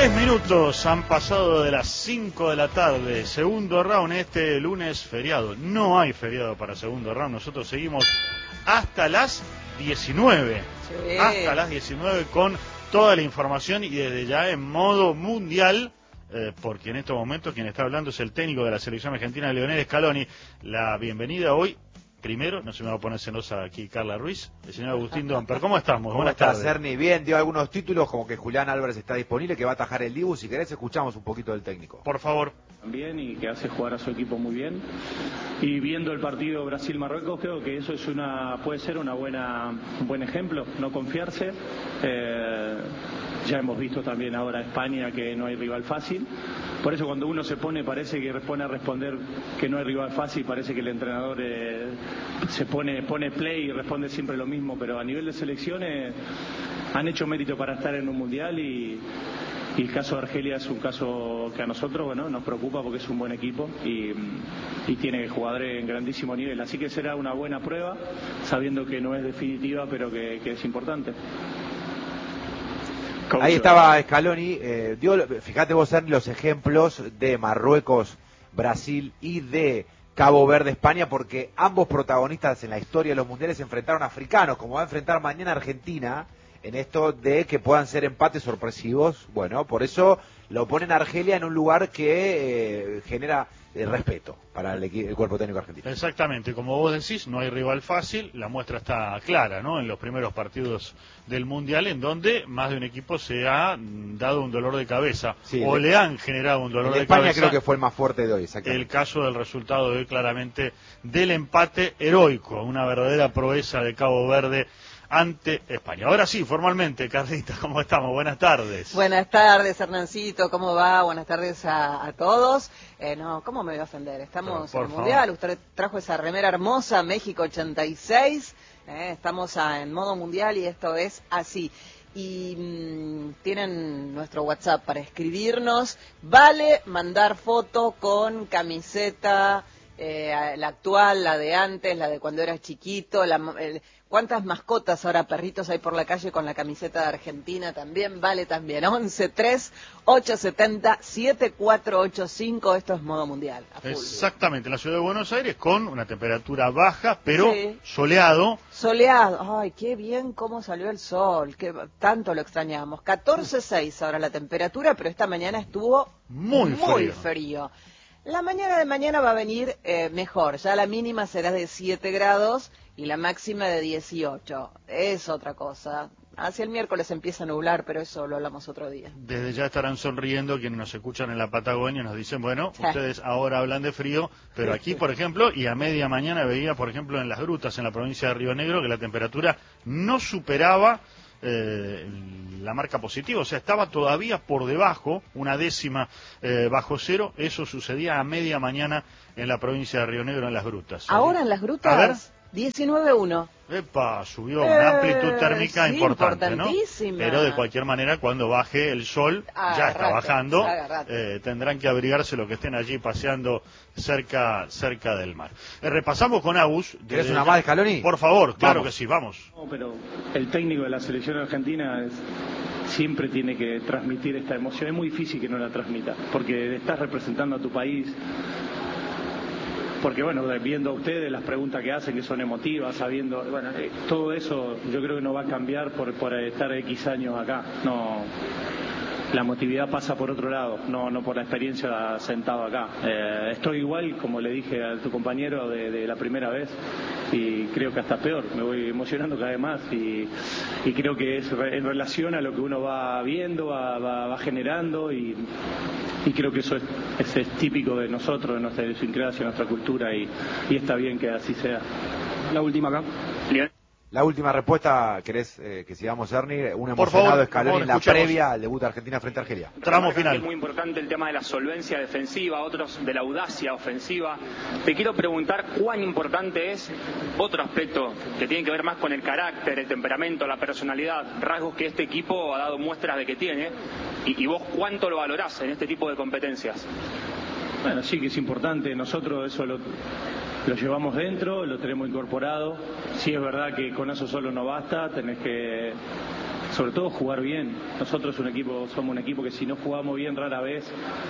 3 minutos han pasado de las 5 de la tarde. Segundo round este lunes feriado. No hay feriado para segundo round. Nosotros seguimos hasta las 19. Sí. Hasta las 19 con toda la información y desde ya en modo mundial. Porque en estos momentos quien está hablando es el técnico de la selección argentina, Lionel Scaloni. La bienvenida hoy. Primero, no se me va a poner celosa aquí Carla Ruiz, el señor Agustín Domper. ¿Cómo estamos? Buenas tardes. ¿Cómo estás, Ernie? Bien, dio algunos títulos, como que Julián Álvarez está disponible, que va a atajar el Dibu. Si querés, escuchamos un poquito del técnico. Por favor. Bien, y que hace jugar a su equipo muy bien. Y viendo el partido Brasil-Marruecos, creo que eso es puede ser un buen ejemplo, no confiarse. Ya hemos visto también ahora España que no hay rival fácil. Por eso cuando uno se parece que pone a responder que no hay rival fácil, parece que el entrenador se pone play y responde siempre lo mismo, pero a nivel de selecciones han hecho mérito para estar en un mundial y el caso de Argelia es un caso que a nosotros nos preocupa porque es un buen equipo y tiene jugadores en grandísimo nivel, así que será una buena prueba, sabiendo que no es definitiva pero que es importante. Ahí estaba Scaloni, fíjate vos en los ejemplos de Marruecos, Brasil y de Cabo Verde, España, porque ambos protagonistas en la historia de los mundiales se enfrentaron a africanos, como va a enfrentar mañana Argentina, en esto de que puedan ser empates sorpresivos. Bueno, por eso lo ponen a Argelia en un lugar que genera respeto para el cuerpo técnico argentino. Exactamente, como vos decís, no hay rival fácil, la muestra está clara, ¿no? En los primeros partidos del Mundial, en donde más de un equipo se ha dado un dolor de cabeza, sí, o le han generado un dolor de España cabeza. Creo que fue el más fuerte de hoy, el caso del resultado de hoy, claramente, del empate heroico, una verdadera proeza de Cabo Verde ante España. Ahora sí, formalmente, Carlita, ¿cómo estamos? Buenas tardes. Buenas tardes, Hernancito, ¿cómo va? Buenas tardes a todos. No, ¿cómo me voy a ofender? Estamos en el Mundial, usted trajo esa remera hermosa, México 86, estamos en modo mundial y esto es así. Y tienen nuestro WhatsApp para escribirnos, vale mandar foto con camiseta, la actual, la de antes, la de cuando eras chiquito, ¿cuántas mascotas ahora, perritos hay por la calle con la camiseta de Argentina? También vale también. 11-3-870-7485, esto es modo mundial. Exactamente, en la ciudad de Buenos Aires con una temperatura baja, pero sí, soleado. Soleado, ay, qué bien cómo salió el sol, que tanto lo extrañamos. 14.6 ahora la temperatura, pero esta mañana estuvo muy frío. La mañana de mañana va a venir mejor, ya la mínima será de 7 grados y la máxima de 18. Es otra cosa. Hacia el miércoles empieza a nublar, pero eso lo hablamos otro día. Desde ya estarán sonriendo quienes nos escuchan en la Patagonia y nos dicen, bueno, ustedes ahora hablan de frío, pero aquí, por ejemplo, y a media mañana veía, por ejemplo, en Las Grutas, en la provincia de Río Negro, que la temperatura no superaba la marca positiva, o sea, estaba todavía por debajo, una décima bajo cero. Eso sucedía a media mañana en la provincia de Río Negro, en Las Grutas. Ahora en Las Grutas, 19.1. Epa, subió una amplitud térmica sí, importante, ¿no? Pero de cualquier manera, cuando baje el sol, ya está bajando, tendrán que abrigarse los que estén allí paseando cerca del mar. Repasamos con Agus. ¿Querés una más de Scaloni? Por favor, claro que sí, vamos. No, pero el técnico de la selección argentina siempre tiene que transmitir esta emoción. Es muy difícil que no la transmita, porque estás representando a tu país. Porque viendo a ustedes las preguntas que hacen, que son emotivas, sabiendo, todo eso yo creo que no va a cambiar por estar X años acá. No, la emotividad pasa por otro lado, no por la experiencia sentado acá. Estoy igual, como le dije a tu compañero de la primera vez, y creo que hasta peor, me voy emocionando cada vez más y creo que es en relación a lo que uno va viendo, va generando y creo que eso es típico de nosotros, de nuestra idiosincrasia, de nuestra cultura y está bien que así sea. La última acá. La última respuesta, ¿querés que sigamos, Ernie? Un emocionado Scaloni en la previa al debut de Argentina frente a Argelia. Tramo final. Es muy importante el tema de la solvencia defensiva, otros de la audacia ofensiva. Te quiero preguntar cuán importante es otro aspecto que tiene que ver más con el carácter, el temperamento, la personalidad, rasgos que este equipo ha dado muestras de que tiene, y vos cuánto lo valorás en este tipo de competencias. Bueno, sí que es importante, nosotros eso lo llevamos dentro, lo tenemos incorporado. Sí es verdad que con eso solo no basta, tenés que sobre todo jugar bien. Nosotros somos un equipo que si no jugamos bien rara vez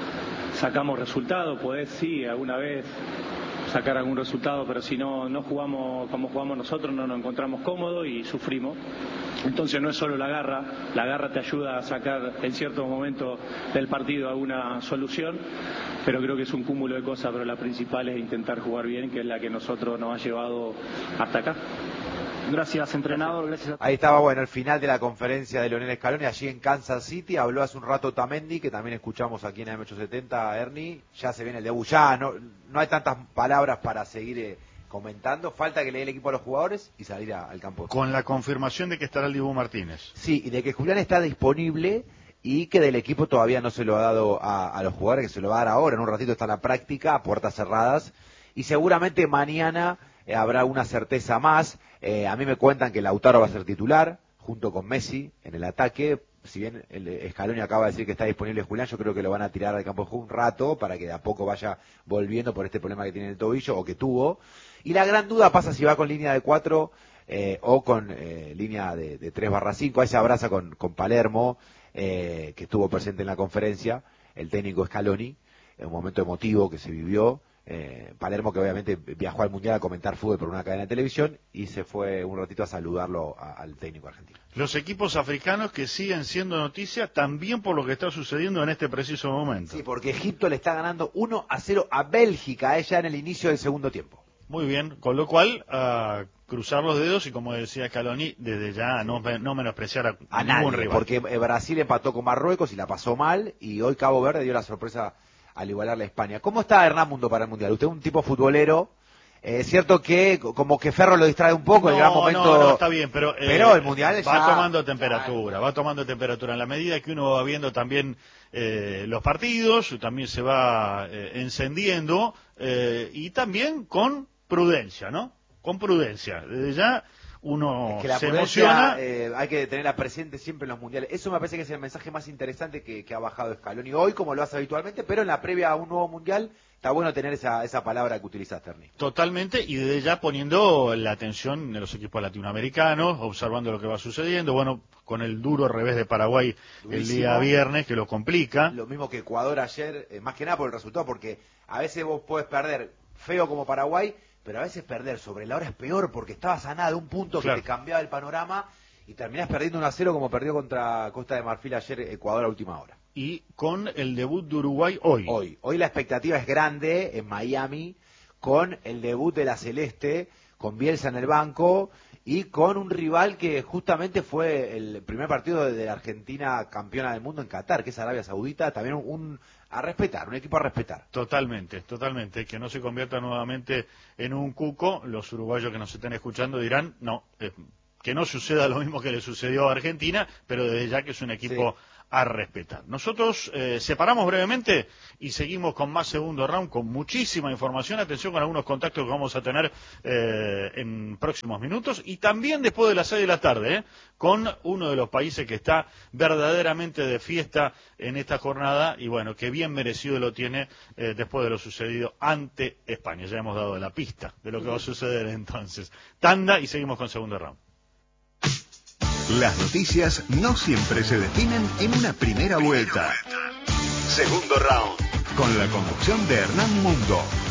sacamos resultados. Podés sí alguna vez sacar algún resultado, pero si no jugamos como jugamos nosotros, no nos encontramos cómodos y sufrimos. Entonces no es solo la garra te ayuda a sacar en ciertos momentos del partido alguna solución, pero creo que es un cúmulo de cosas, pero la principal es intentar jugar bien, que es la que nosotros nos ha llevado hasta acá. Gracias, entrenador. Gracias. Ahí estaba, bueno, el final de la conferencia de Lionel Scaloni allí en Kansas City. Habló hace un rato Otamendi, que también escuchamos aquí en AM870, Ernie. Ya se viene el debut, ya no hay tantas palabras para seguir comentando. Falta que le dé el equipo a los jugadores y salir al campo. Con la confirmación de que estará el Dibu Martínez. Sí, y de que Julián está disponible y que del equipo todavía no se lo ha dado a los jugadores, que se lo va a dar ahora. En un ratito está la práctica, a puertas cerradas. Y seguramente mañana habrá una certeza más. A mí me cuentan que Lautaro va a ser titular, junto con Messi, en el ataque. Si bien el Scaloni acaba de decir que está disponible Julián, yo creo que lo van a tirar al campo de juego un rato, para que de a poco vaya volviendo por este problema que tiene en el tobillo, o que tuvo. Y la gran duda pasa si va con línea de 4 o con línea de 3/5. Ahí se abraza con Palermo, que estuvo presente en la conferencia, el técnico Scaloni, en un momento emotivo que se vivió. Palermo, que obviamente viajó al Mundial a comentar fútbol por una cadena de televisión, y se fue un ratito a saludarlo al técnico argentino. Los equipos africanos que siguen siendo noticia también por lo que está sucediendo en este preciso momento. Sí, porque Egipto le está ganando 1-0 a Bélgica, ella en el inicio del segundo tiempo. Muy bien, con lo cual, cruzar los dedos y, como decía Scaloni, desde ya no menospreciar a ningún nadie, rival. Porque Brasil empató con Marruecos y la pasó mal, y hoy Cabo Verde dio la sorpresa al igualarle a España. ¿Cómo está Hernán Mundo para el Mundial? Usted es un tipo futbolero. Es cierto que como que Ferro lo distrae un poco en el gran momento. No, está bien, pero el Mundial va tomando temperatura. En la medida que uno va viendo también los partidos, también se va encendiendo, y también con prudencia, ¿no? Con prudencia. Desde ya uno que la se emociona. emociona. Hay que tenerla presente siempre en los mundiales. Eso me parece que es el mensaje más interesante que ha bajado Scaloni hoy, como lo hace habitualmente, pero en la previa a un nuevo mundial está bueno tener esa palabra que utilizaste, Ernie. Totalmente, y desde ya poniendo la atención en los equipos latinoamericanos, observando lo que va sucediendo. Bueno, con el duro revés de Paraguay durísimo, el día viernes, que lo complica. Lo mismo que Ecuador ayer, más que nada por el resultado, porque a veces vos podés perder feo como Paraguay, pero a veces perder sobre la hora es peor, porque estabas a nada de un punto que te cambiaba el panorama y terminás perdiendo 1-0 como perdió contra Costa de Marfil ayer Ecuador a última hora. Y con el debut de Uruguay hoy. Hoy la expectativa es grande en Miami, con el debut de la Celeste, con Bielsa en el banco y con un rival que justamente fue el primer partido de la Argentina campeona del mundo en Qatar, que es Arabia Saudita. También un equipo a respetar. Totalmente, que no se convierta nuevamente en un cuco. Los uruguayos que nos estén escuchando dirán, que no suceda lo mismo que le sucedió a Argentina, pero desde ya que es un equipo a respetar. Nosotros separamos brevemente y seguimos con más segundo round, con muchísima información. Atención con algunos contactos que vamos a tener en próximos minutos, y también después de las 6 de la tarde, con uno de los países que está verdaderamente de fiesta en esta jornada, y bueno, que bien merecido lo tiene después de lo sucedido ante España. Ya hemos dado la pista de lo que va a suceder entonces. Tanda y seguimos con segundo round. Las noticias no siempre se definen en una primera vuelta. Segundo round, con la conducción de Hernán Mundo.